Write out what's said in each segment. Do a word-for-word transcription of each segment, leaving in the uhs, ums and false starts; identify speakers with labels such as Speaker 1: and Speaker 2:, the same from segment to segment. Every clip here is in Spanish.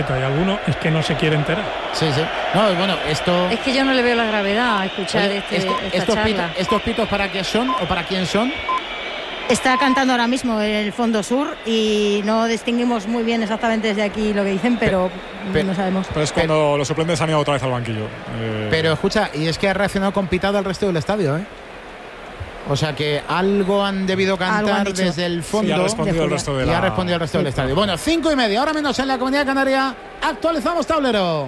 Speaker 1: Hay alguno es que no se quiere enterar.
Speaker 2: Sí, sí. No, bueno, esto...
Speaker 3: Es que yo no le veo la gravedad a escuchar
Speaker 2: Oye,
Speaker 3: este,
Speaker 2: esto,
Speaker 3: esta
Speaker 2: estos,
Speaker 3: charla.
Speaker 2: pitos, ¿Estos pitos para qué son o para quién son?
Speaker 3: Está cantando ahora mismo en el fondo sur y no distinguimos muy bien exactamente desde aquí lo que dicen, pero, pero no sabemos.
Speaker 1: Pero es cuando pero, los suplentes han ido otra vez al banquillo. Eh...
Speaker 2: Pero escucha, y es que ha reaccionado con pitado al resto del estadio, ¿eh? O sea que algo han debido cantar han desde el fondo.
Speaker 1: Sí, y ha respondido, el resto, de la...
Speaker 2: y ha respondido el resto sí, del estadio. Bueno, cinco y media, ahora menos en la Comunidad Canaria. Actualizamos tablero.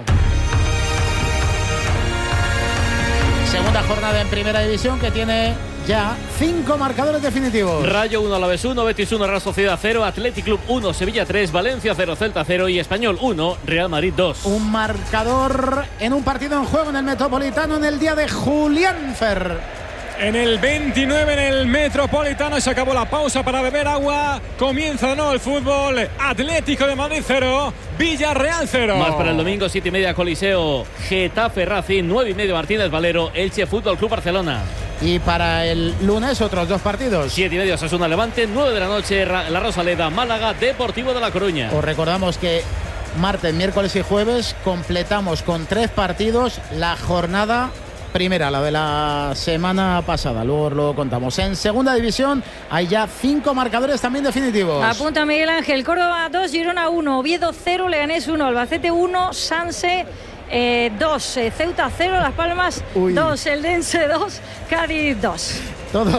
Speaker 2: Segunda jornada en Primera División que tiene ya cinco marcadores definitivos.
Speaker 4: Rayo uno, Alavés uno, Betis uno, Real Sociedad cero, Athletic Club uno, Sevilla tres, Valencia cero, Celta cero y Español uno, Real Madrid dos.
Speaker 2: Un marcador en un partido en juego en el Metropolitano en el día de Julián Fer.
Speaker 1: En el veintinueve en el Metropolitano se acabó la pausa para beber agua. Comienza de nuevo el fútbol. Atlético de Madrid cero, Villarreal cero.
Speaker 4: Más para el domingo, siete y media Coliseo, Getafe Racing, nueve y media Martínez Valero, Elche Fútbol Club Barcelona.
Speaker 2: Y para el lunes otros dos partidos.
Speaker 4: Siete y media Osasuna Levante, nueve de la noche La Rosaleda Málaga, Deportivo de La Coruña.
Speaker 2: Os recordamos que martes, miércoles y jueves completamos con tres partidos la jornada primera, la de la semana pasada, luego lo contamos. En segunda división hay ya cinco marcadores también definitivos.
Speaker 3: Apunta Miguel Ángel: Córdoba dos, Girona uno, Oviedo cero, Leganés uno, Albacete uno, Sanse eh, dos, eh, Ceuta cero, Las Palmas dos, Eldense dos, Cádiz dos.
Speaker 2: Todo.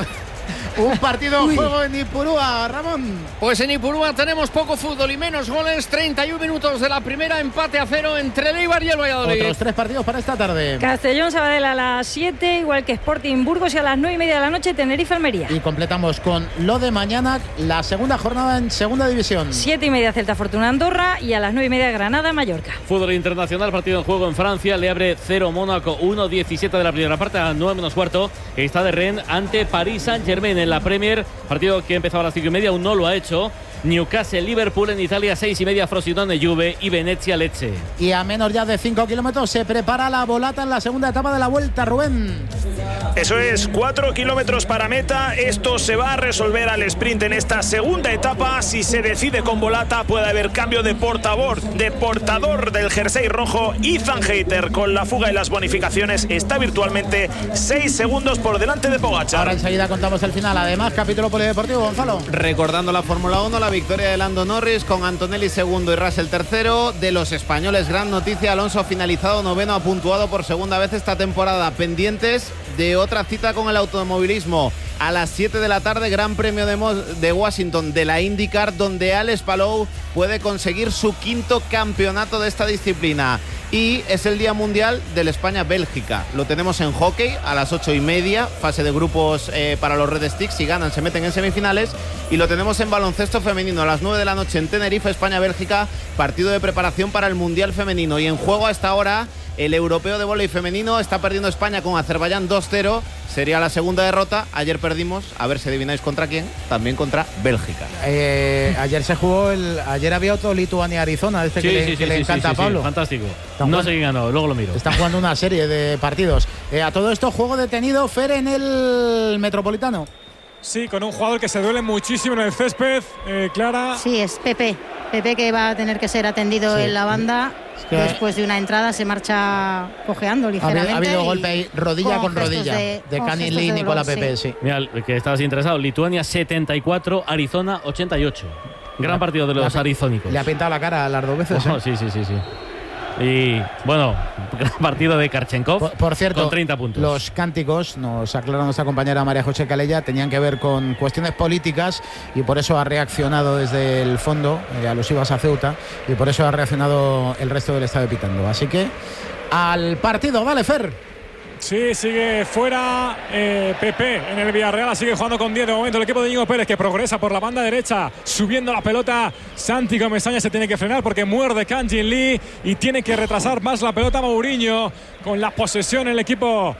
Speaker 2: Un partido en juego en Ipurúa, Ramón.
Speaker 5: Pues en Ipurúa tenemos poco fútbol y menos goles. treinta y un minutos de la primera, empate a cero entre el Eibar y el Valladolid.
Speaker 2: Otros tres partidos para esta tarde.
Speaker 3: Castellón Sabadell a las siete, igual que Sporting Burgos, y a las nueve y media de la noche Tenerife Almería.
Speaker 2: Y completamos con lo de mañana, la segunda jornada en segunda división.
Speaker 3: Siete y media Celta Fortuna Andorra y a las nueve y media Granada Mallorca.
Speaker 4: Fútbol internacional, partido en juego en Francia. Le abre cero Mónaco, uno diecisiete de la primera parte, a nueve menos cuarto. Está de Rennes ante París Saint-Germain en la Premier. Partido que empezaba a las cinco y media, aún no lo ha hecho. Newcastle, Liverpool en Italia, seis y media, Frosinone, Juve y Venezia, Lecce.
Speaker 2: Y a menos ya de cinco kilómetros se prepara la volata en la segunda etapa de la Vuelta, Rubén.
Speaker 6: Eso es, cuatro kilómetros para meta. Esto se va a resolver al sprint en esta segunda etapa. Si se decide con volata, puede haber cambio de portador, de portador del jersey rojo. Ethan Hayter, con la fuga y las bonificaciones, está virtualmente seis segundos por delante de Pogačar.
Speaker 2: Ahora enseguida contamos el final. Además, capítulo polideportivo, Gonzalo.
Speaker 7: Recordando la Fórmula uno, la victoria de Lando Norris con Antonelli segundo y Russell tercero. De los españoles, gran noticia: Alonso ha finalizado noveno, ha puntuado por segunda vez esta temporada. Pendientes de otra cita con el automovilismo a las siete de la tarde, Gran Premio de, Mo de Washington de la IndyCar, donde Alex Palou puede conseguir su quinto campeonato de esta disciplina. Y es el Día Mundial del España-Bélgica. Lo tenemos en hockey a las ocho y media, fase de grupos eh, para los Red Sticks. Si ganan, se meten en semifinales. Y lo tenemos en baloncesto femenino a las nueve de la noche en Tenerife, España-Bélgica, partido de preparación para el Mundial Femenino. Y en juego a esta hora el europeo de vóley femenino. Está perdiendo España con Azerbaiyán dos cero. Sería la segunda derrota. Ayer perdimos, a ver si adivináis contra quién. También contra Bélgica.
Speaker 2: Eh, ayer se jugó el, ayer había otro Lituania-Arizona, este
Speaker 4: sí,
Speaker 2: que,
Speaker 4: sí,
Speaker 2: le,
Speaker 4: sí,
Speaker 2: que le
Speaker 4: sí,
Speaker 2: encanta
Speaker 4: sí,
Speaker 2: a Pablo.
Speaker 4: Sí, fantástico.
Speaker 2: Están
Speaker 4: no
Speaker 2: jugando,
Speaker 4: sé quién ganó, luego lo miro.
Speaker 2: Están jugando una serie de partidos. Eh, a todo esto, juego detenido, Fer, en el Metropolitano.
Speaker 1: Sí, con un jugador que se duele muchísimo en el césped, eh, Clara.
Speaker 3: Sí, es Pepe. Pepe, que va a tener que ser atendido sí. en la banda. Es que después de una entrada se marcha cojeando ligeramente.
Speaker 2: Ha habido golpe ahí, rodilla con, con rodilla, de, de Canin Lee y Nicola Pepe, sí. sí.
Speaker 4: Mira, que estabas interesado, Lituania setenta y cuatro, Arizona ochenta y ocho. Gran partido de los
Speaker 2: le
Speaker 4: arizónicos.
Speaker 2: Le ha pintado la cara las dos veces.
Speaker 4: Oh,
Speaker 2: ¿eh?
Speaker 4: Sí, sí, sí, sí. Y bueno, gran partido de Karchenkov.
Speaker 2: Por, por cierto,
Speaker 4: con treinta puntos.
Speaker 2: Los cánticos, nos aclara nuestra compañera María José Calella, tenían que ver con cuestiones políticas y por eso ha reaccionado desde el fondo, eh, alusivas a Ceuta, y por eso ha reaccionado el resto del estadio pitando. Así que al partido, vale, Fer.
Speaker 1: Sí, sigue fuera eh, Pepe en el Villarreal, sigue jugando con diez de momento el equipo de Íñigo Pérez, que progresa por la banda derecha, subiendo la pelota. Santi Comesaña se tiene que frenar porque muerde Kang-Jin Lee y tiene que retrasar más la pelota Mourinho, con la posesión el equipo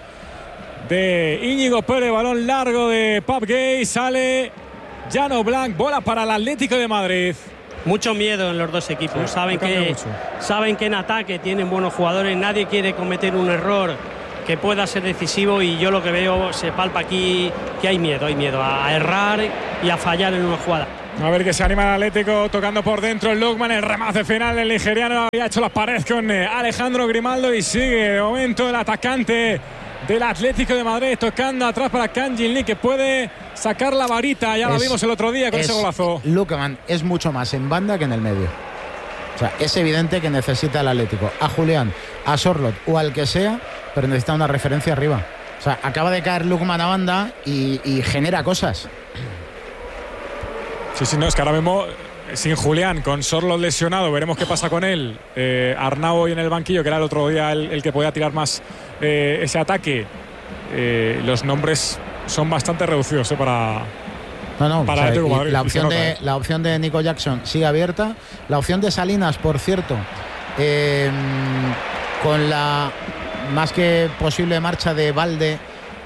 Speaker 1: de Íñigo Pérez. Balón largo de Pap Gay, sale Jan Oblak, bola para el Atlético de Madrid.
Speaker 8: Mucho miedo en los dos equipos,
Speaker 1: sí,
Speaker 8: saben, que, saben que en ataque tienen buenos jugadores, nadie quiere cometer un error que pueda ser decisivo, y yo lo que veo, se palpa aquí que hay miedo, hay miedo a errar y a fallar en una jugada.
Speaker 1: A ver que se anima el Atlético, tocando por dentro el Lukman, el remate final el nigeriano había hecho las paredes con Alejandro Grimaldo y sigue de momento el atacante del Atlético de Madrid tocando atrás para Kang Jin Lee, que puede sacar la varita, ya es, lo vimos el otro día con ese golazo.
Speaker 2: Lukman es mucho más en banda que en el medio. O sea, es evidente que necesita el Atlético a Julián, a Sorloth o al que sea, pero necesita una referencia arriba. O sea, acaba de caer Lukman a banda y, y genera cosas.
Speaker 1: Sí, sí, no, es que ahora mismo sin Julián, con Sorloth lesionado, veremos qué pasa con él. Eh, Arnau hoy en el banquillo, que era el otro día el, el que podía tirar más eh, ese ataque. Eh, los nombres son bastante reducidos eh, para...
Speaker 2: No, no,
Speaker 1: para
Speaker 2: o sea,
Speaker 1: Madrid,
Speaker 2: la, opción
Speaker 1: nota,
Speaker 2: de,
Speaker 1: eh.
Speaker 2: la opción de Nico Jackson sigue abierta. La opción de Salinas, por cierto, eh, con la más que posible marcha de Valde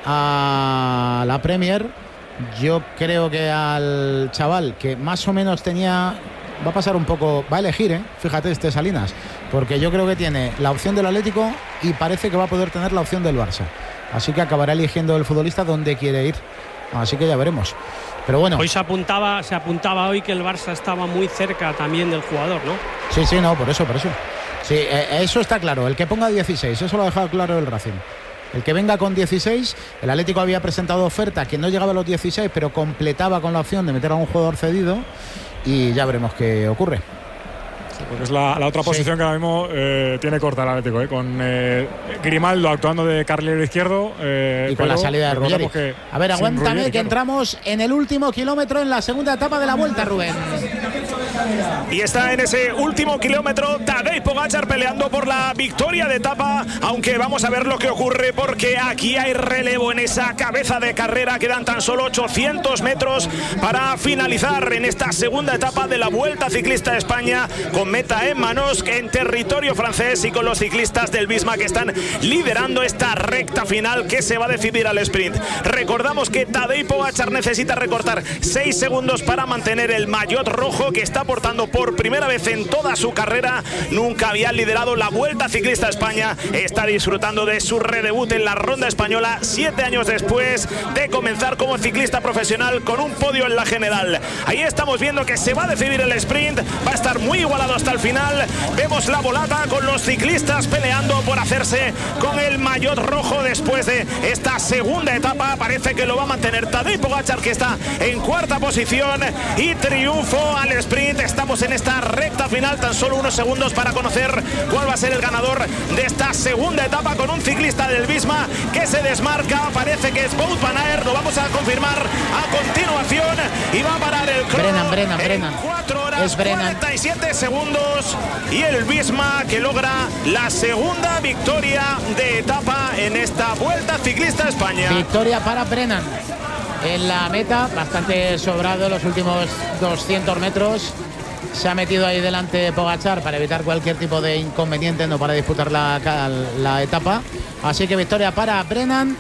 Speaker 2: a la Premier, yo creo que al chaval que más o menos tenía, va a pasar un poco, va a elegir, ¿eh? Fíjate este Salinas, porque yo creo que tiene la opción del Atlético y parece que va a poder tener la opción del Barça. Así que acabará eligiendo el futbolista donde quiere ir. Así que ya veremos. Pero bueno.
Speaker 8: Hoy se apuntaba, se apuntaba hoy que el Barça estaba muy cerca también del jugador, ¿no?
Speaker 2: Sí, sí, no, por eso, por eso. Sí, eh, eso está claro. El que ponga dieciséis, eso lo ha dejado claro el Racing. El que venga con dieciséis, el Atlético había presentado oferta que no llegaba a los dieciséis, pero completaba con la opción de meter a un jugador cedido y ya veremos qué ocurre.
Speaker 1: Sí, porque es la, la otra posición sí. que ahora mismo eh, tiene corta el Atlético, eh, con eh, Grimaldo actuando de carrilero izquierdo eh,
Speaker 2: y con la salida de Ruggeri.
Speaker 1: Que
Speaker 2: a ver, aguántame Ruggeri, que claro. Entramos en el último kilómetro en la segunda etapa de la Vuelta, Rubén.
Speaker 6: Y está en ese último kilómetro Tadej Pogačar peleando por la victoria de etapa, aunque vamos a ver lo que ocurre porque aquí hay relevo en esa cabeza de carrera. Quedan tan solo ochocientos metros para finalizar en esta segunda etapa de la Vuelta Ciclista de España, con meta en manos en territorio francés y con los ciclistas del Visma que están liderando esta recta final que se va a decidir al sprint. Recordamos que Tadej Pogačar necesita recortar seis segundos para mantener el maillot rojo que está portando por primera vez en toda su carrera. Nunca había liderado la Vuelta Ciclista a España. Está disfrutando de su redebut en la ronda española siete años después de comenzar como ciclista profesional con un podio en la general. Ahí estamos viendo que se va a decidir el sprint. Va a estar muy igualado hasta el final. Vemos la volata con los ciclistas peleando por hacerse con el maillot rojo después de esta segunda etapa. Parece que lo va a mantener Tadej Pogačar, que está en cuarta posición, y triunfo al sprint. Estamos en esta recta final, tan solo unos segundos para conocer cuál va a ser el ganador de esta segunda etapa, con un ciclista del Visma que se desmarca. Parece que es Wout van Aert, lo vamos a confirmar a continuación, y va a parar el crono
Speaker 2: Brennan, Brennan,
Speaker 6: en
Speaker 2: Brennan.
Speaker 6: cuatro horas
Speaker 2: es
Speaker 6: cuarenta y siete segundos, y el Visma que logra la segunda victoria de etapa en esta Vuelta Ciclista a España.
Speaker 2: Victoria para Brennan en la meta, bastante sobrado los últimos doscientos metros. Se ha metido ahí delante Pogačar para evitar cualquier tipo de inconveniente, no para disputar la, la etapa. Así que victoria para Brennan.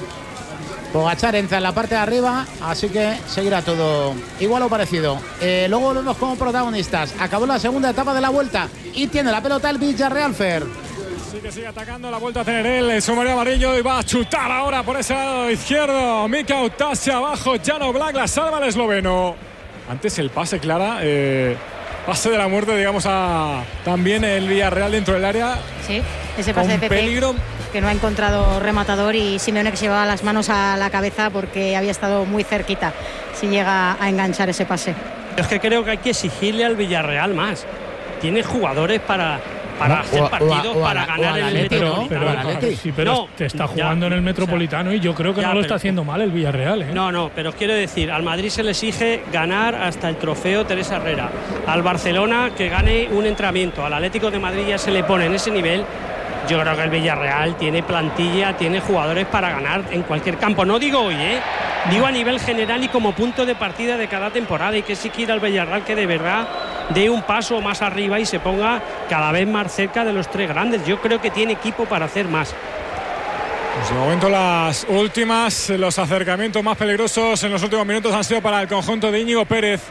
Speaker 2: Pogačar entra en la parte de arriba, así que seguirá todo igual o parecido. Eh, luego volvemos como protagonistas. Acabó la segunda etapa de la Vuelta y tiene la pelota el Villarreal, Fer.
Speaker 1: Sí que sigue atacando, la vuelta a tener él, el sumario amarillo, y va a chutar ahora por ese lado izquierdo. Mika Otasia abajo, Jano Black la salva el esloveno. Antes el pase, Clara, eh, pase de la muerte, digamos, a también el Villarreal dentro del área.
Speaker 9: Sí, ese pase de Pepe,
Speaker 1: peligro,
Speaker 9: que no ha encontrado rematador, y Simeone que se llevaba las manos a la cabeza porque había estado muy cerquita si llega a enganchar ese pase.
Speaker 8: Es que creo que hay que exigirle al Villarreal más. Tiene jugadores para... para hacer partidos, o a, o a, para ganar el Metropolitano.
Speaker 10: Pero, pero, pero, sí, pero no, te está jugando ya, en el Metropolitano, o sea, y yo creo que ya, no lo está haciendo mal el Villarreal, ¿eh?
Speaker 8: No, no, pero quiero decir, al Madrid se le exige ganar hasta el trofeo Teresa Herrera. Al Barcelona que gane un entrenamiento. Al Atlético de Madrid ya se le pone en ese nivel. Yo creo que el Villarreal tiene plantilla, tiene jugadores para ganar en cualquier campo. No digo hoy, ¿eh? Digo a nivel general y como punto de partida de cada temporada, y que sí quiera el Villarreal que de verdad dé un paso más arriba y se ponga cada vez más cerca de los tres grandes. Yo creo que tiene equipo para hacer más.
Speaker 1: Pues de momento las últimas, los acercamientos más peligrosos en los últimos minutos han sido para el conjunto de Íñigo Pérez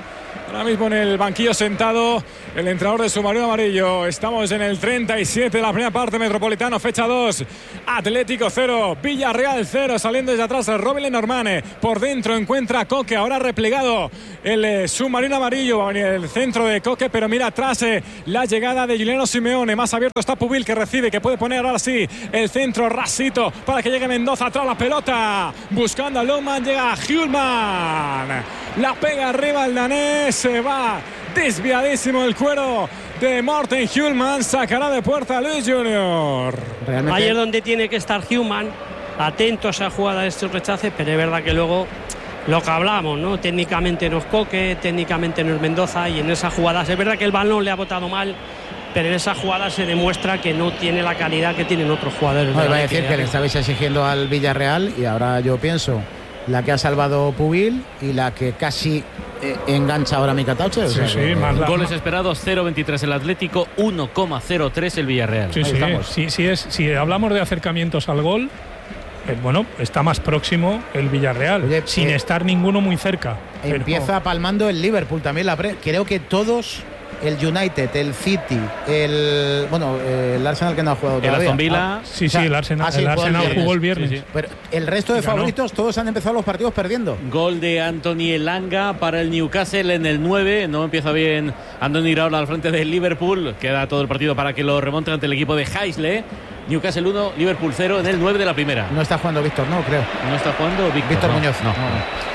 Speaker 1: Ahora mismo en el banquillo sentado el entrenador de Submarino Amarillo. Estamos en el treinta y siete de la primera parte. Metropolitano, fecha dos. Atlético cero, Villarreal cero. Saliendo desde atrás el Robin Lenormand. Por dentro encuentra a Coque. Ahora replegado el eh, Submarino Amarillo. Va a venir el centro de Coque, pero mira atrás eh, la llegada de Giuliano Simeone. Más abierto está Pubil, que recibe, que puede poner ahora sí el centro rasito para que llegue Mendoza. Atrás la pelota. Buscando a Lohmann. Llega a Hjulmand. La pega arriba el danés. Se va desviadísimo el cuero de Morten Hjulmand. Sacará de puerta a Luis Junior.
Speaker 8: Realmente. Ahí es donde tiene que estar Hjulmand, atento a esa jugada de estos rechaces, pero es verdad que luego lo que hablamos, ¿no? Técnicamente no es Coque, técnicamente no es Mendoza, y en esas jugadas es verdad que el balón le ha botado mal, pero en esa jugada se demuestra que no tiene la calidad que tienen otros jugadores.
Speaker 2: No, iba a decir que le estabais exigiendo al Villarreal, y ahora yo pienso la que ha salvado Pubil y la que casi eh, engancha ahora Mika Tauche.
Speaker 4: Sí, sí, más goles esperados cero veintitrés el Atlético, uno coma cero tres el Villarreal.
Speaker 10: Sí, sí, sí, sí es, si hablamos de acercamientos al gol, eh, bueno, está más próximo el Villarreal, Oye, sin eh, estar ninguno muy cerca.
Speaker 2: Empieza
Speaker 10: pero...
Speaker 2: palmando el Liverpool también. La pre creo que todos, el United, el City, el bueno, el Arsenal, que no ha jugado todavía.
Speaker 4: El Aston Villa.
Speaker 10: Ah, sí, sí, el Arsenal, ah, sí, el Arsenal jugó el, jugó el viernes. Sí, sí.
Speaker 2: Pero el resto de favoritos, todos han empezado los partidos perdiendo.
Speaker 4: Gol de Anthony Elanga para el Newcastle en el nueve. No empieza bien Anthony Iraola al frente del Liverpool. Queda todo el partido para que lo remonte ante el equipo de Heisley. Newcastle uno, Liverpool cero en el nueve de la primera.
Speaker 2: No está jugando Víctor, no, creo.
Speaker 4: No está jugando Víctor,
Speaker 2: Víctor
Speaker 4: no.
Speaker 2: Muñoz. No. no.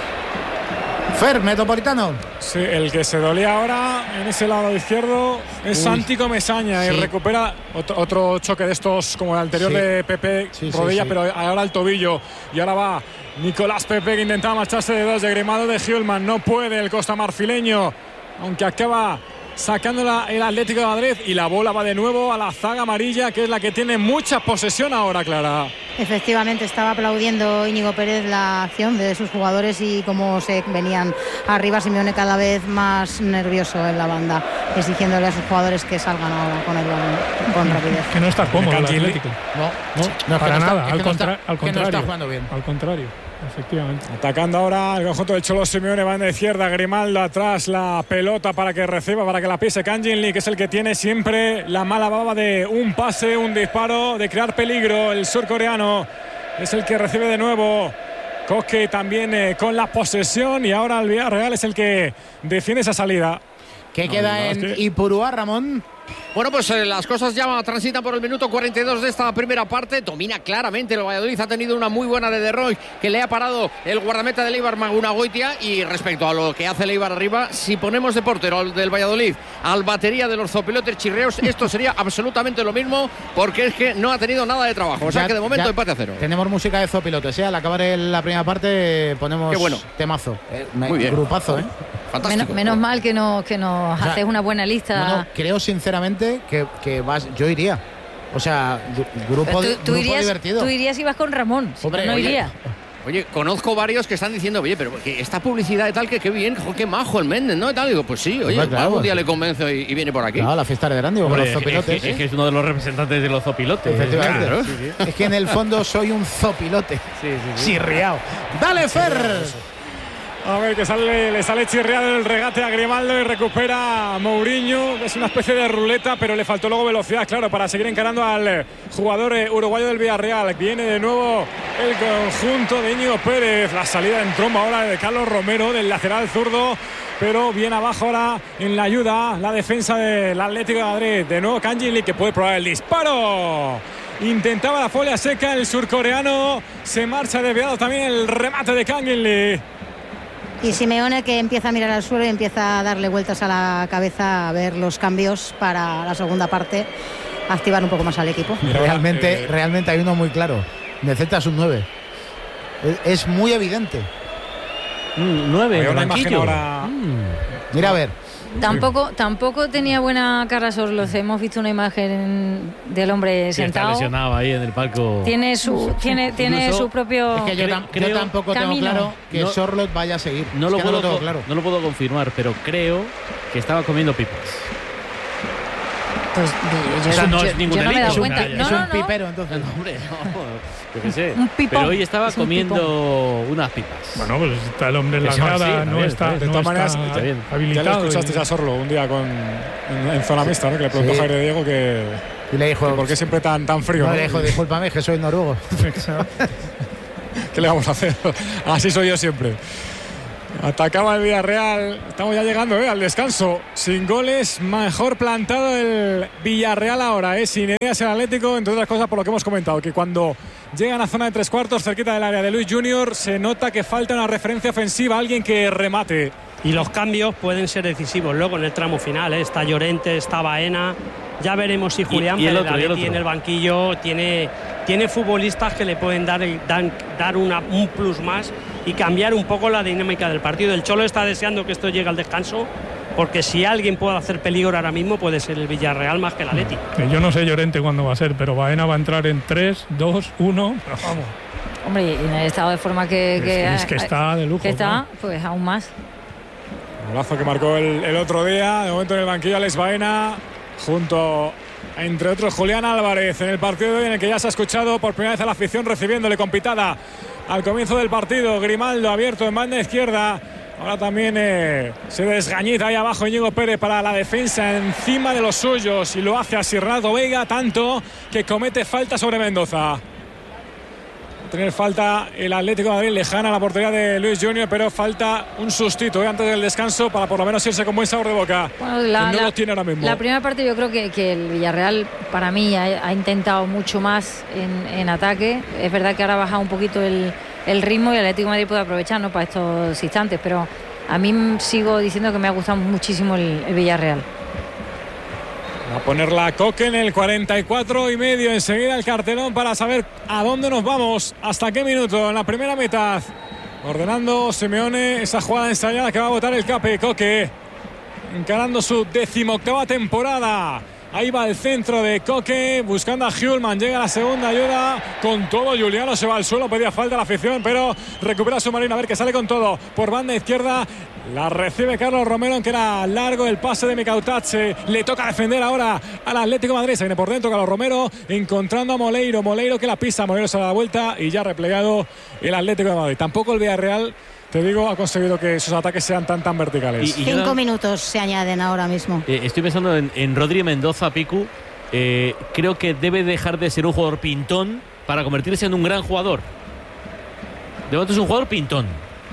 Speaker 2: Fer, Metropolitano.
Speaker 1: Sí, el que se dolía ahora en ese lado izquierdo es Uy. Santi Comesaña, sí. Y recupera otro, otro choque de estos como el anterior sí. de Pepe, sí, rodilla, sí, sí. Pero ahora el tobillo. Y ahora va Nicolás Pepe, que intentaba marcharse de dos, de Grimado de Hjulmand. No puede el costamarfileño, aunque acaba sacándola el Atlético de Madrid, y la bola va de nuevo a la zaga amarilla, que es la que tiene mucha posesión ahora, Clara.
Speaker 9: Efectivamente, estaba aplaudiendo Íñigo Pérez la acción de sus jugadores y cómo se venían arriba. Simeone cada vez más nervioso en la banda, exigiéndole a sus jugadores que salgan ahora con el balón con rapidez.
Speaker 10: Que no está cómodo el Atlético.
Speaker 2: No, no,
Speaker 10: no para
Speaker 2: no
Speaker 10: nada,
Speaker 2: está,
Speaker 10: al,
Speaker 2: no
Speaker 10: contra
Speaker 2: está,
Speaker 10: al contrario.
Speaker 2: No está jugando bien.
Speaker 10: Al contrario. Efectivamente.
Speaker 1: Atacando ahora el conjunto del Cholo Simeone, banda izquierda, Grimaldo atrás, la pelota para que reciba, para que la pise Kangin Lee, que es el que tiene siempre la mala baba de un pase, un disparo, de crear peligro. El surcoreano es el que recibe de nuevo. Coque también eh, con la posesión, y ahora el Villarreal es el que defiende esa salida.
Speaker 2: ¿Qué no, queda no, en es que... Ipurúa, Ramón?
Speaker 5: Bueno, pues eh, las cosas ya transitan por el minuto cuarenta y dos de esta primera parte. Domina claramente el Valladolid. Ha tenido una muy buena de De Roy, que le ha parado el guardameta del Eibar, Magunagoitia. Y respecto a lo que hace el Eibar arriba, si ponemos de portero al del Valladolid al batería de los zopilotes chirreos, esto sería absolutamente lo mismo, porque es que no ha tenido nada de trabajo. O sea ya, que de momento empate a cero.
Speaker 2: Tenemos música de zopilotes, ¿eh? Al acabar el, la primera parte ponemos
Speaker 5: Qué bueno.
Speaker 2: temazo. Eh,
Speaker 5: muy bien.
Speaker 2: Grupazo, ¿eh?
Speaker 3: Menos, menos mal que, no, que nos o sea, haces una buena lista.
Speaker 2: No, no, creo sinceramente que, que vas, yo iría. O sea, grupo,
Speaker 3: tú, tú
Speaker 2: grupo
Speaker 3: irías,
Speaker 2: divertido.
Speaker 3: Tú irías y vas con Ramón. Hombre, no
Speaker 5: oye,
Speaker 3: iría.
Speaker 5: Oye, conozco varios que están diciendo, oye, pero que esta publicidad y tal, que qué bien, qué majo el Méndez, ¿no? Y tal, digo, pues sí, oye, claro, algún día le convenzo y, y viene por aquí.
Speaker 2: Claro, la fiesta de grande, con los zopilotes.
Speaker 4: Es que, es que es uno de los representantes de los zopilotes.
Speaker 2: Efectivamente. Claro. Sí, sí. Es que en el fondo soy un zopilote. Sí, sí, sí. Chirriao. ¡Dale, Fer!
Speaker 1: A ver, que sale, le sale chirriado el regate a Grimaldo y recupera a Mourinho. Es una especie de ruleta, pero le faltó luego velocidad, claro, para seguir encarando al jugador uruguayo del Villarreal. Viene de nuevo el conjunto de Íñigo Pérez. La salida en tromba ahora de Carlos Romero, del lateral zurdo, pero bien abajo ahora en la ayuda la defensa del Atlético de Madrid. De nuevo Kangin Lee, que puede probar el disparo. Intentaba la folia seca el surcoreano. Se marcha desviado también el remate de Kangin Lee.
Speaker 9: Y Simeone, que empieza a mirar al suelo y empieza a darle vueltas a la cabeza, a ver los cambios para la segunda parte, activar un poco más al equipo.
Speaker 2: Realmente, realmente hay uno muy claro. Necesitas un nueve. Es, es muy evidente.
Speaker 4: Mm, nueve,
Speaker 1: una imagen ahora.
Speaker 2: Mm. Mira a ver.
Speaker 3: Tampoco, tampoco tenía buena cara Sorloz. Hemos visto una imagen del hombre
Speaker 4: sí,
Speaker 3: sentado.
Speaker 4: Está lesionado ahí en el palco.
Speaker 3: Tiene su, tiene, tiene su propio.
Speaker 2: Es que yo, tam creo, yo tampoco camino. tengo claro que no, Sorloz vaya a seguir.
Speaker 4: No lo,
Speaker 2: es que
Speaker 4: puedo,
Speaker 2: no lo tengo claro.
Speaker 4: No lo puedo confirmar, pero creo que estaba comiendo pipas.
Speaker 3: Pues yo,
Speaker 4: o sea, no
Speaker 3: yo,
Speaker 4: es ningún
Speaker 3: yo no me he dado
Speaker 4: delito.
Speaker 3: cuenta.
Speaker 2: Es
Speaker 3: No,
Speaker 2: un
Speaker 3: no, no.
Speaker 2: pipero, entonces.
Speaker 4: No, hombre, no. Yo qué sé.
Speaker 3: Un pipón.
Speaker 4: Pero hoy estaba
Speaker 3: Es un
Speaker 4: comiendo unas pipas.
Speaker 10: Bueno, pues está el hombre en la
Speaker 4: Eso,
Speaker 10: grada,
Speaker 4: sí,
Speaker 10: no
Speaker 4: también,
Speaker 10: está,
Speaker 4: también.
Speaker 1: De
Speaker 10: no
Speaker 1: todas maneras,
Speaker 10: está
Speaker 1: ya-
Speaker 4: bien.
Speaker 1: Ya
Speaker 10: habilitado.
Speaker 1: lo escuchaste
Speaker 10: y-
Speaker 1: a Sorlo un día con, en, en zona mixta, ¿no? Que le preguntó
Speaker 2: Sí.
Speaker 1: Jaire Diego que,
Speaker 2: Y le dijo,
Speaker 1: que por qué siempre tan, tan frío.
Speaker 2: no,
Speaker 1: ¿no?
Speaker 2: le dijo, discúlpame, que soy noruego.
Speaker 1: ¿Qué le vamos a hacer? Así soy yo siempre. Atacaba el Villarreal. Estamos ya llegando ¿eh? al descanso. Sin goles, mejor plantado el Villarreal ahora. ¿eh? Sin ideas el Atlético, entre otras cosas por lo que hemos comentado. Que cuando llegan a zona de tres cuartos, cerquita del área de Luis Junior, se nota que falta una referencia ofensiva, alguien que remate.
Speaker 8: Y los cambios pueden ser decisivos luego en el tramo final. ¿eh? Está Llorente, está Baena. Ya veremos si Julián
Speaker 4: y el
Speaker 8: Pérez
Speaker 4: otro, y el
Speaker 8: Atleti
Speaker 4: otro.
Speaker 8: en el banquillo tiene, tiene futbolistas que le pueden dar, el- dan- dar una, un plus más y cambiar un poco la dinámica del partido. El Cholo está deseando que esto llegue al descanso, porque si alguien puede hacer peligro ahora mismo puede ser el Villarreal más que el Atleti.
Speaker 10: Eh, Yo no sé Llorente cuándo va a ser, pero Baena va a entrar en tres, dos, uno. Pero vamos,
Speaker 3: Hombre, y en el estado de forma que,
Speaker 10: es,
Speaker 3: que,
Speaker 10: es que está de lujo.
Speaker 3: que está,
Speaker 10: claro.
Speaker 3: pues aún más.
Speaker 1: Golazo que marcó el, el otro día. De momento en el banquillo Alex Baena, junto a, entre otros, Julián Álvarez, en el partido de hoy en el que ya se ha escuchado por primera vez a la afición recibiéndole con pitada al comienzo del partido. Grimaldo abierto en banda izquierda. Ahora también eh, se desgañita ahí abajo Íñigo Pérez para la defensa encima de los suyos y lo hace así Renato Veiga, tanto que comete falta sobre Mendoza. Tener falta el Atlético de Madrid lejana a la portería de Luis Junior, pero falta un sustito ¿eh? antes del descanso para por lo menos irse con buen sabor de boca.
Speaker 3: Bueno, la,
Speaker 1: que no
Speaker 3: la-
Speaker 1: lo tiene ahora mismo.
Speaker 3: La primera parte yo creo que, que el Villarreal para mí ha, ha intentado mucho más en, en ataque. Es verdad que ahora ha bajado un poquito el, el ritmo y el Atlético de Madrid puede aprovechar, ¿no? para estos instantes, pero a mí sigo diciendo que me ha gustado muchísimo el, el Villarreal.
Speaker 1: A poner la Coque en el cuarenta y cuatro y medio. Enseguida el cartelón para saber a dónde nos vamos, hasta qué minuto en la primera mitad. Ordenando Simeone esa jugada ensayada que va a botar el Cape. Coque encarando su decimoctava temporada. Ahí va el centro de Coque buscando a Hjulman. Llega la segunda ayuda con todo. Juliano se va al suelo. Pedía falta a la afición, pero recupera su Marino. A ver que sale con todo por banda izquierda. La recibe Carlos Romero, aunque era largo el pase de Micautache. Le toca defender ahora al Atlético de Madrid. Se viene por dentro Carlos Romero, encontrando a Moleiro. Moleiro que la pisa. Moleiro se da la vuelta y ya replegado el Atlético de Madrid. Tampoco el Villarreal, te digo, ha conseguido que sus ataques sean tan tan verticales.
Speaker 4: Y- y
Speaker 9: Cinco
Speaker 4: yo-
Speaker 9: minutos se añaden ahora mismo.
Speaker 4: Eh, estoy pensando en, en Rodri Mendoza, Picu. Eh, creo que debe dejar de ser un jugador pintón para convertirse en un gran jugador. De momento es un jugador pintón.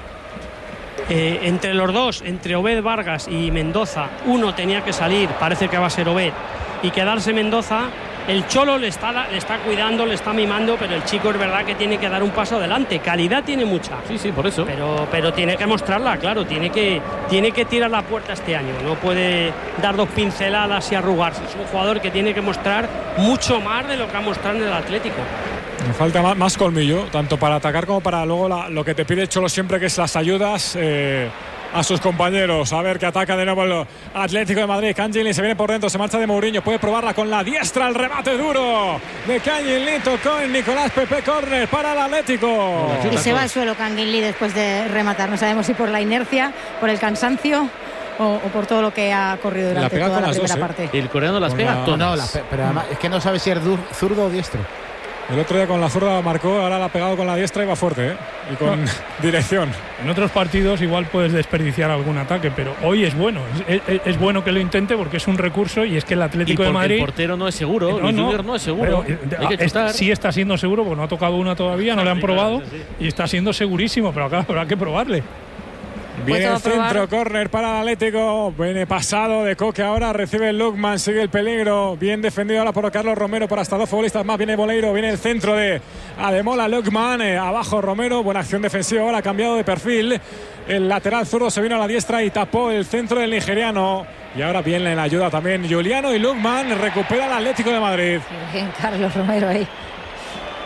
Speaker 8: Eh, entre los dos, entre Obed Vargas y Mendoza, uno tenía que salir, parece que va a ser Obed, y quedarse Mendoza. El Cholo le está, le está cuidando, le está mimando, pero el chico es verdad que tiene que dar un paso adelante. Calidad tiene mucha.
Speaker 4: Sí, sí, por eso.
Speaker 8: Pero, pero tiene que mostrarla, claro, tiene que, tiene que tirar la puerta este año. No puede dar dos pinceladas y arrugarse. Es un jugador que tiene que mostrar mucho más de lo que ha mostrado en el Atlético.
Speaker 1: Me falta más, más colmillo, tanto para atacar como para luego la- lo que te pide el Cholo siempre, que es las ayudas eh, a sus compañeros. A ver que ataca de nuevo el Atlético de Madrid. Cangelin se viene por dentro, se marcha de Mourinho, puede probarla con la diestra, el remate duro de Cangelin, tocó en Nicolás Pepe, córner para el Atlético.
Speaker 9: Y se va al suelo Canguilí después de rematar. No sabemos si por la inercia, por el cansancio o, o por todo lo que ha corrido
Speaker 1: La
Speaker 9: durante
Speaker 1: pega
Speaker 9: toda
Speaker 1: con
Speaker 9: la
Speaker 1: las
Speaker 9: primera
Speaker 1: dos, ¿eh?
Speaker 9: parte.
Speaker 4: El coreano las
Speaker 1: Con
Speaker 4: pega
Speaker 1: la-
Speaker 4: todas.
Speaker 2: No, la pe- pero además es que no sabe si es dur- zurdo o diestro.
Speaker 1: El otro día con la zurda marcó, ahora la ha pegado con la diestra y va fuerte, ¿eh? Y con dirección.
Speaker 10: En otros partidos igual puedes desperdiciar algún ataque, pero hoy es bueno. Es, es- es bueno que lo intente porque es un recurso y es que el
Speaker 4: Y
Speaker 10: Atlético de
Speaker 4: porque
Speaker 10: Madrid.
Speaker 4: el portero no es seguro,
Speaker 10: No,
Speaker 4: Luis
Speaker 10: no,
Speaker 4: Junior no es seguro.
Speaker 10: pero, eh,
Speaker 4: Hay que
Speaker 10: es-
Speaker 4: chutar.
Speaker 10: sí está siendo seguro porque no ha tocado una todavía, no le han
Speaker 4: Sí, claro,
Speaker 10: probado
Speaker 4: sí,
Speaker 10: y está siendo segurísimo, pero acá habrá que probarle.
Speaker 1: Viene
Speaker 3: Puedo
Speaker 1: el centro,
Speaker 3: probar.
Speaker 1: córner para el Atlético. Viene pasado de Coque ahora. Recibe el Lukman, sigue el peligro. Bien defendido ahora por Carlos Romero, por hasta dos futbolistas más. Viene Moleiro, viene el centro de Ademola, Lukman. eh, abajo Romero, buena acción defensiva. Ahora ha cambiado de perfil. El lateral zurdo se vino a la diestra y tapó el centro del nigeriano. Y ahora bien en la ayuda también Juliano y Lukman. Recupera el Atlético de Madrid.
Speaker 3: Bien, Carlos Romero ahí.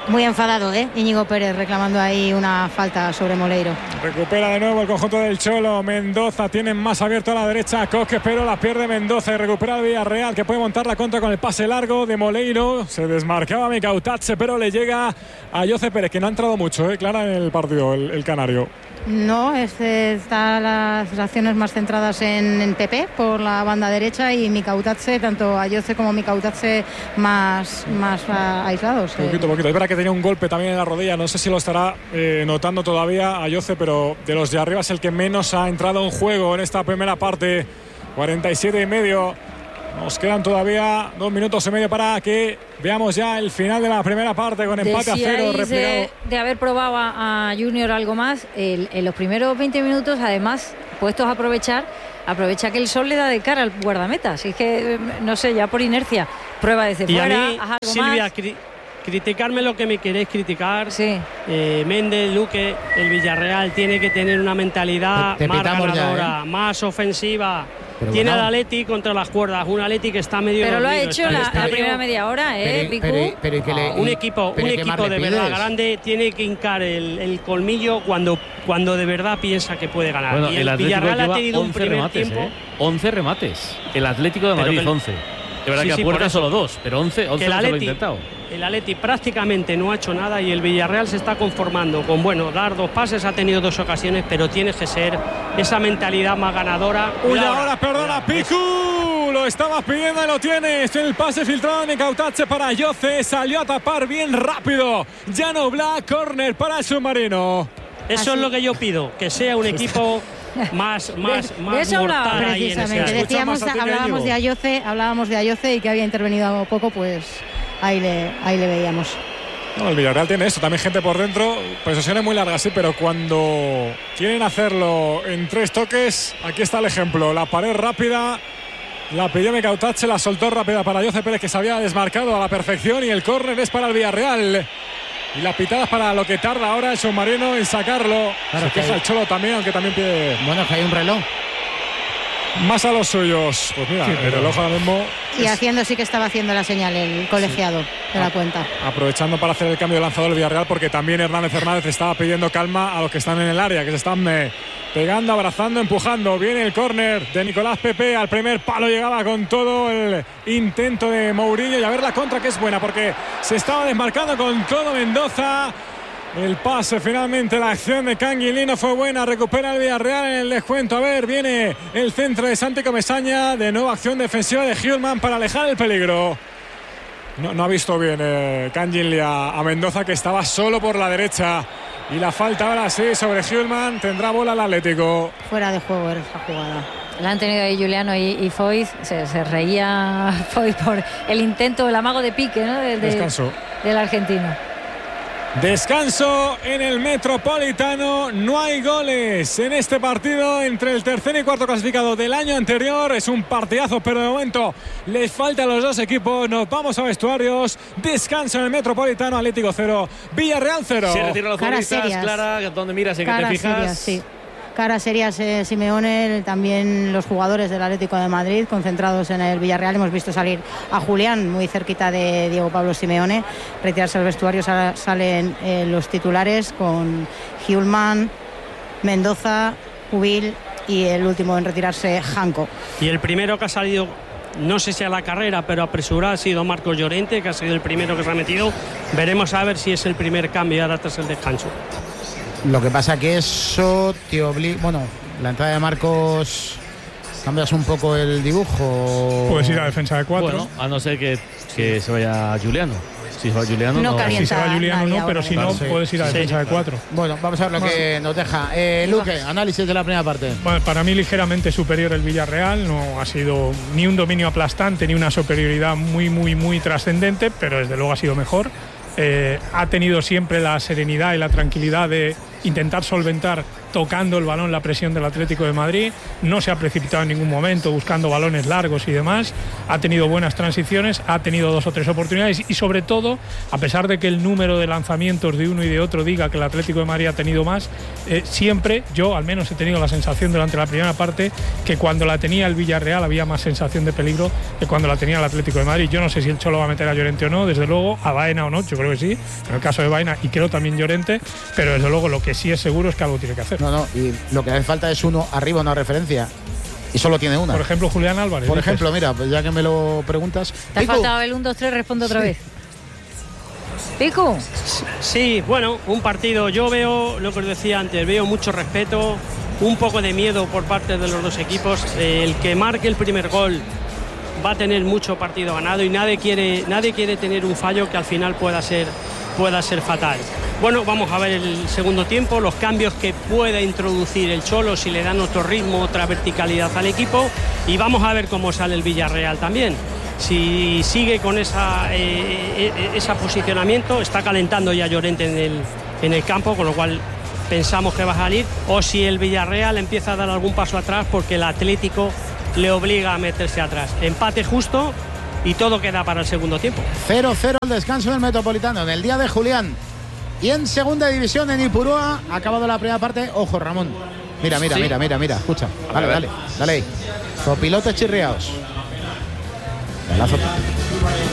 Speaker 9: Muy enfadado, ¿eh? Íñigo Pérez reclamando ahí una falta sobre Moleiro.
Speaker 1: Recupera de nuevo el conjunto del Cholo. Mendoza tiene más abierto a la derecha. Coque, pero la pierde Mendoza y recupera el Villarreal, que puede montar la contra con el pase largo de Moleiro. Se desmarcaba Micautache, pero le llega a Jose Pérez, que no ha entrado mucho, ¿eh? Clara, en el partido, el, el canario.
Speaker 9: No, este, está las acciones más centradas en, en Pepe por la banda derecha y Micautache, tanto Ayoce como Micautache más, más a, aislados.
Speaker 1: Poquito, poquito. Es verdad que tenía un golpe también en la rodilla, no sé si lo estará eh, notando todavía Ayoce, pero de los de arriba es el que menos ha entrado en juego en esta primera parte. cuarenta y siete y medio. Nos quedan todavía dos minutos y medio para que veamos ya el final de la primera parte con empate a cero replegado.
Speaker 3: De, de haber probado a, a Junior algo más, el, en los primeros veinte minutos, además, puestos a aprovechar, aprovecha que el sol le da de cara al guardameta. Así que, no sé, ya por inercia, prueba desde
Speaker 8: y
Speaker 3: fuera,
Speaker 8: a mí,
Speaker 3: haz algo
Speaker 8: Silvia,
Speaker 3: más.
Speaker 8: Cri criticarme lo que me queréis criticar.
Speaker 3: Sí.
Speaker 8: Eh, Méndez, Luque, el Villarreal tiene que tener una mentalidad
Speaker 2: te, te
Speaker 8: más ganadora,
Speaker 2: ya, ¿eh?
Speaker 8: más ofensiva.
Speaker 2: Pero
Speaker 8: tiene
Speaker 2: bueno.
Speaker 8: al Atleti contra las cuerdas, un Atleti que está medio
Speaker 3: Pero lo ha
Speaker 8: dormido,
Speaker 3: hecho
Speaker 8: está
Speaker 3: la, la
Speaker 8: distraído.
Speaker 3: primera media hora, ¿eh,
Speaker 2: Pero, pero, pero, ¿y que le-
Speaker 8: Ah, un
Speaker 2: y-
Speaker 8: equipo,
Speaker 2: pero
Speaker 8: un
Speaker 2: ¿y qué más
Speaker 8: equipo
Speaker 2: le
Speaker 8: de verdad
Speaker 2: pides?
Speaker 8: grande tiene que hincar el, el colmillo cuando, cuando de verdad piensa que puede ganar.
Speaker 4: Bueno,
Speaker 8: y
Speaker 4: el
Speaker 8: el
Speaker 4: Atlético
Speaker 8: Villarreal ha
Speaker 4: lleva
Speaker 8: tenido un
Speaker 4: once
Speaker 8: primer
Speaker 4: remates,
Speaker 8: tiempo.
Speaker 4: ¿eh? once remates. El Atlético de
Speaker 8: Pero
Speaker 4: Madrid,
Speaker 8: que el-
Speaker 4: once. De verdad
Speaker 8: Sí,
Speaker 4: que
Speaker 8: sí,
Speaker 4: a
Speaker 8: por
Speaker 4: puerta
Speaker 8: eso.
Speaker 4: solo dos, pero once, once
Speaker 8: Que el
Speaker 4: no se lo ha
Speaker 8: Atleti,
Speaker 4: intentado.
Speaker 8: el Atleti prácticamente no ha hecho nada y el Villarreal se está conformando con, bueno, dar dos pases, ha tenido dos ocasiones, pero tiene que ser esa mentalidad más ganadora.
Speaker 1: Uy,
Speaker 8: Cuidado
Speaker 1: ahora perdona, Picu. Lo estaba pidiendo y lo tienes. El pase filtrado de Micautache para Jose. Salió a tapar bien rápido. Llano Black, córner para el submarino.
Speaker 8: Eso
Speaker 9: Así.
Speaker 8: es lo que yo pido, que sea un equipo más, más,
Speaker 3: De- de
Speaker 8: más
Speaker 3: eso hablaba.
Speaker 8: mortal ahí en ese
Speaker 9: Precisamente,
Speaker 8: área.
Speaker 9: decíamos,
Speaker 1: más a ti,
Speaker 9: hablábamos
Speaker 1: Íñigo.
Speaker 9: de Ayoce, hablábamos de Ayoce y que había intervenido poco, pues ahí le, ahí le veíamos.
Speaker 1: No, el Villarreal tiene eso, también gente por dentro, posesiones muy largas, sí, pero cuando quieren hacerlo en tres toques, aquí está el ejemplo, la pared rápida, la pidió Micautache, la soltó rápida para Jose Pérez, que se había desmarcado a la perfección, y el córner es para el Villarreal. Y la pitada es para lo que tarda ahora el submarino en sacarlo.
Speaker 2: Claro,
Speaker 1: Se
Speaker 2: que
Speaker 1: queja
Speaker 2: hay-
Speaker 1: el Cholo también, aunque también pide
Speaker 2: Bueno, que hay un reloj.
Speaker 1: más a los suyos. Pues mira,
Speaker 10: Sí,
Speaker 1: el
Speaker 10: pero-
Speaker 1: reloj ahora mismo
Speaker 9: Y
Speaker 1: es-
Speaker 9: haciendo, sí que estaba haciendo la señal el colegiado de la cuenta.
Speaker 1: aprovechando para hacer el cambio de lanzador del Villarreal, porque también Hernández Hernández estaba pidiendo calma a los que están en el área, que se están eh, pegando, abrazando, empujando. Viene el córner de Nicolás Pepe, al primer palo llegaba con todo el intento de Mourinho, y a ver la contra, que es buena porque se estaba desmarcando con todo Mendoza. El pase finalmente, la acción de Canguilino fue buena, recupera el Villarreal en el descuento. A ver, viene el centro de Santi Comesaña, de nuevo acción defensiva de Hjulman para alejar el peligro. No, no ha visto bien eh, Canguilí a, a Mendoza, que estaba solo por la derecha. Y la falta ahora sí sobre Hjulman, tendrá bola el Atlético.
Speaker 9: Fuera de juego era esa jugada.
Speaker 3: La han tenido ahí Juliano y, y Foyt. Se, se reía Foyt por el intento, el amago de pique, ¿no? De- de-
Speaker 1: Descanso.
Speaker 3: del argentino.
Speaker 1: Descanso en el Metropolitano, no hay goles en este partido entre el tercer y cuarto clasificado del año anterior. Es un partidazo, pero de momento les falta a los dos equipos. Nos vamos a vestuarios. Descanso en el Metropolitano, Atlético cero, Villarreal cero.
Speaker 4: Se retiran los
Speaker 9: Caras
Speaker 4: futbolistas,
Speaker 9: serias.
Speaker 4: Clara, ¿dónde miras? ¿En qué te
Speaker 9: Caras
Speaker 4: fijas?
Speaker 9: serias, sí. Caras serias, eh, Simeone, también los jugadores del Atlético de Madrid concentrados en el Villarreal. Hemos visto salir a Julián muy cerquita de Diego Pablo Simeone, retirarse al vestuario. Sal- salen eh, los titulares con Hjulman, Mendoza, Jubil y el último en retirarse, Janko.
Speaker 8: Y el primero que ha salido, no sé si a la carrera, pero apresurado, ha sido Marcos Llorente, que ha sido el primero que se ha metido. Veremos a ver si es el primer cambio ahora tras el descanso.
Speaker 2: Lo que pasa que eso te obliga. Bueno, la entrada de Marcos. ¿Cambias un poco el dibujo?
Speaker 10: Puedes ir a defensa de cuatro.
Speaker 4: Bueno, a no ser que, que se vaya Juliano. Si se va Juliano,
Speaker 9: No
Speaker 4: no.
Speaker 9: calienta.
Speaker 10: Si se va Juliano,
Speaker 9: nadie
Speaker 10: no, pero
Speaker 9: ahora,
Speaker 10: si
Speaker 9: ¿eh?
Speaker 10: no,
Speaker 2: Sí.
Speaker 10: puedes ir a
Speaker 2: Sí.
Speaker 10: defensa de cuatro.
Speaker 2: Bueno, vamos a ver lo que nos deja. Eh, Luque, análisis de la primera parte.
Speaker 10: Bueno, para mí ligeramente superior el Villarreal, no ha sido ni un dominio aplastante ni una superioridad muy, muy, muy trascendente, pero desde luego ha sido mejor. Eh, ha tenido siempre la serenidad y la tranquilidad de intentar solventar tocando el balón la presión del Atlético de Madrid, no se ha precipitado en ningún momento buscando balones largos y demás, ha tenido buenas transiciones, ha tenido dos o tres oportunidades y sobre todo, a pesar de que el número de lanzamientos de uno y de otro diga que el Atlético de Madrid ha tenido más, eh, siempre yo al menos he tenido la sensación durante la primera parte que cuando la tenía el Villarreal había más sensación de peligro que cuando la tenía el Atlético de Madrid. Yo no sé si el Cholo va a meter a Llorente o no, desde luego, a Baena o no, yo creo que sí, en el caso de Baena y creo también Llorente, pero desde luego lo que sí es seguro es que algo tiene que hacer.
Speaker 2: No, no, y lo que hace falta es uno arriba, una referencia. Y solo tiene una.
Speaker 10: Por ejemplo, Julián Álvarez.
Speaker 2: Por
Speaker 10: dices.
Speaker 2: ejemplo, mira, pues ya que me lo preguntas.
Speaker 3: Te ha
Speaker 2: Pico.
Speaker 3: faltado el uno, dos, tres, responde otra sí. vez. Pico.
Speaker 8: Sí, bueno, un partido, yo veo lo que os decía antes, veo mucho respeto, un poco de miedo por parte de los dos equipos. El que marque el primer gol va a tener mucho partido ganado y nadie quiere, nadie quiere tener un fallo que al final pueda ser, pueda ser fatal. Bueno, vamos a ver el segundo tiempo, los cambios que pueda introducir el Cholo, si le dan otro ritmo, otra verticalidad al equipo, y vamos a ver cómo sale el Villarreal también. Si sigue con esa, eh, ese posicionamiento, está calentando ya Llorente en el, en el campo, con lo cual pensamos que va a salir, o si el Villarreal empieza a dar algún paso atrás porque el Atlético le obliga a meterse atrás. Empate justo y todo queda para el segundo tiempo.
Speaker 2: cero cero el descanso del Metropolitano en el día de Julián. Y en segunda división en Ipurúa ha acabado la primera parte. Ojo, Ramón. Mira, mira, ¿sí? mira, mira, mira, escucha. Dale, dale, dale ahí. Zopilotes chirriaos.